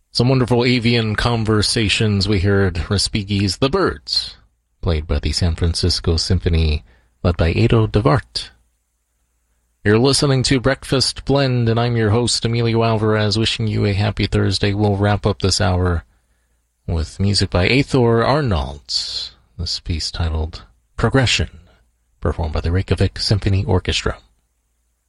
Some wonderful avian conversations we heard. Respighi's The Birds, played by the San Francisco Symphony, led by Edo Devart. You're listening to Breakfast Blend, and I'm your host, Emilio Alvarez, wishing you a happy Thursday. We'll wrap up this hour with music by Eyþór Arnalds. This piece titled Progression, performed by the Reykjavik Symphony Orchestra.